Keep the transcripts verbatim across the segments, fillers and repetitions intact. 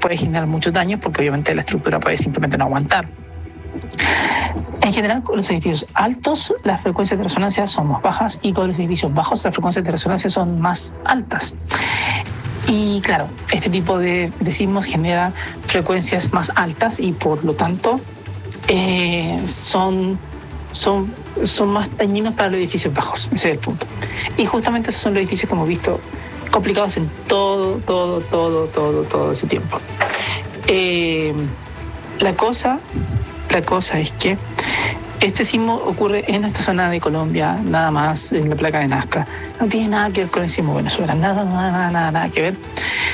puede generar muchos daños porque obviamente la estructura puede simplemente no aguantar. En general, con los edificios altos las frecuencias de resonancia son más bajas y con los edificios bajos las frecuencias de resonancia son más altas. Y claro, este tipo de, de sismos genera frecuencias más altas y por lo tanto eh, son, son, son más dañinos para los edificios bajos. Ese es el punto. Y justamente esos son los edificios que hemos visto complicados en todo, todo, todo, todo, todo ese tiempo. Eh, la cosa, la cosa es que este sismo ocurre en esta zona de Colombia, nada más, en la placa de Nazca. No tiene nada que ver con el sismo de Venezuela, nada, nada, nada, nada, nada que ver.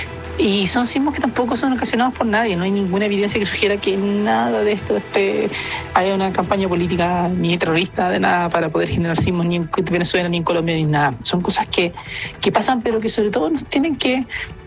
Y son sismos que tampoco son ocasionados por nadie, no hay ninguna evidencia que sugiera que nada de esto este, haya una campaña política ni terrorista de nada para poder generar sismos ni en Venezuela, ni en Colombia, ni nada. Son cosas que, que pasan, pero que sobre todo nos tienen que,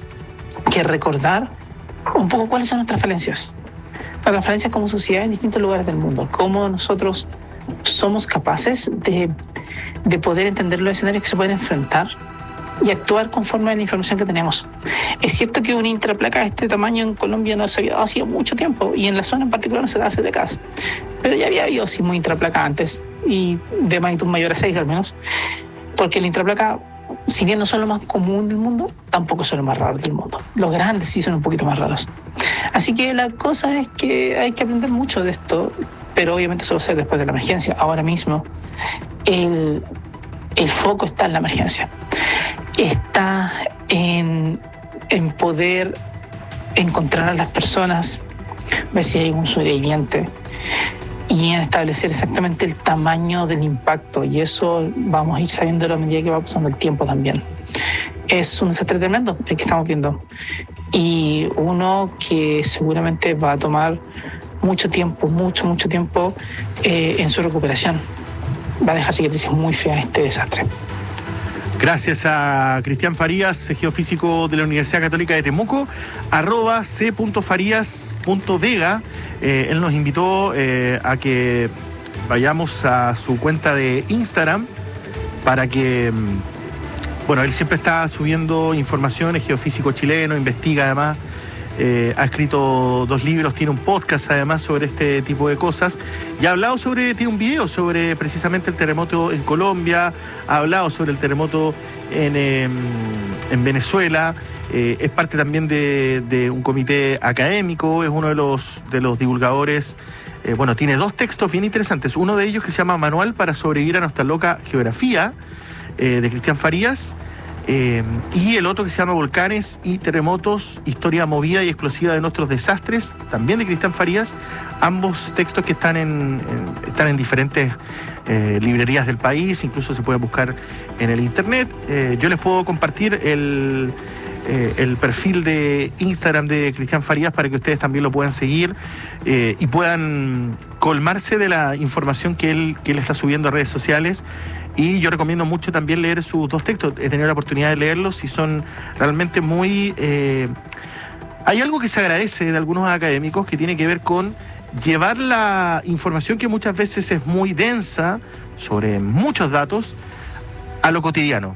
que recordar un poco cuáles son nuestras falencias. Nuestras falencias como sociedad en distintos lugares del mundo, cómo nosotros somos capaces de, de poder entender los escenarios que se pueden enfrentar y actuar conforme a la información que tenemos. Es cierto que una intraplaca de este tamaño en Colombia no se había dado hacía mucho tiempo y en la zona en particular no se da hace décadas, pero ya había habido sismos intraplaca antes y de magnitud mayor a seis al menos, porque la intraplaca, si bien no son lo más común del mundo, tampoco son lo más raros del mundo. Los grandes sí son un poquito más raros. Así que la cosa es que hay que aprender mucho de esto, pero obviamente eso va a ser después de la emergencia. Ahora mismo el, el foco está en la emergencia. Está en, en poder encontrar a las personas, ver si hay un sobreviviente y en establecer exactamente el tamaño del impacto. Y eso vamos a ir sabiendo a medida que va pasando el tiempo también. Es un desastre tremendo el que estamos viendo. Y uno que seguramente va a tomar mucho tiempo, mucho, mucho tiempo eh, en su recuperación. Va a dejar cicatrices muy feas este desastre. Gracias a Cristian Farías, geofísico de la Universidad Católica de Temuco, arroba c punto farías punto vega. Eh, él nos invitó eh, a que vayamos a su cuenta de Instagram para que, bueno, él siempre está subiendo información, es geofísico chileno, investiga además, eh, ha escrito dos libros, tiene un podcast además sobre este tipo de cosas y ha hablado sobre, tiene un video sobre precisamente el terremoto en Colombia, ha hablado sobre el terremoto en, eh, en Venezuela, eh, es parte también de, de un comité académico, es uno de los, de los divulgadores. Eh, bueno, tiene dos textos bien interesantes, uno de ellos que se llama Manual para sobrevivir a nuestra loca geografía, eh, de Cristian Farías, Eh, y el otro que se llama Volcanes y Terremotos, Historia Movida y Explosiva de Nuestros Desastres, también de Cristian Farías, ambos textos que están en, en, están en diferentes eh, librerías del país, incluso se puede buscar en el internet. Eh, yo les puedo compartir el, eh, el perfil de Instagram de Cristian Farías para que ustedes también lo puedan seguir eh, y puedan colmarse de la información que él, que él está subiendo a redes sociales. Y yo recomiendo mucho también leer sus dos textos. He tenido la oportunidad de leerlos y son realmente muy... Eh... Hay algo que se agradece de algunos académicos que tiene que ver con llevar la información que muchas veces es muy densa, sobre muchos datos, a lo cotidiano.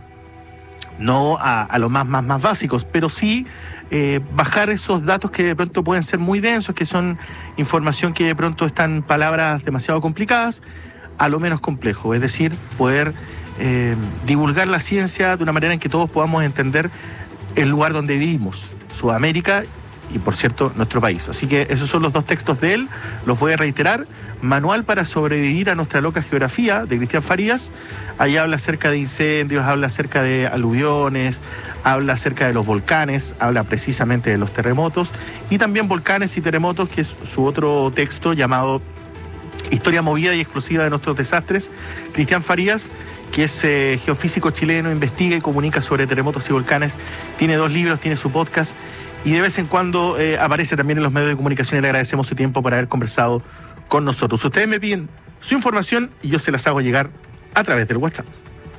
No a, a los más, más, más básicos, pero sí eh, bajar esos datos que de pronto pueden ser muy densos, que son información que de pronto están palabras demasiado complicadas, a lo menos complejo, es decir, poder eh, divulgar la ciencia de una manera en que todos podamos entender el lugar donde vivimos, Sudamérica y, por cierto, nuestro país. Así que esos son los dos textos de él, los voy a reiterar. Manual para sobrevivir a nuestra loca geografía, de Cristian Farías. Ahí habla acerca de incendios, habla acerca de aluviones, habla acerca de los volcanes, habla precisamente de los terremotos, y también Volcanes y Terremotos, que es su otro texto llamado Historia Movida y Explosiva de Nuestros Desastres. Cristian Farías, que es eh, geofísico chileno, investiga y comunica sobre terremotos y volcanes, tiene dos libros, tiene su podcast y de vez en cuando eh, aparece también en los medios de comunicación y le agradecemos su tiempo por haber conversado con nosotros. Ustedes me piden su información y yo se las hago llegar a través del WhatsApp.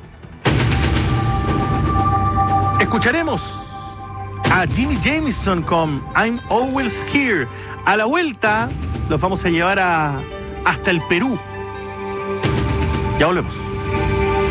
Escucharemos a Jimmy Jamison con I'm Always Here. A la vuelta los vamos a llevar a hasta el Perú. Ya volvemos.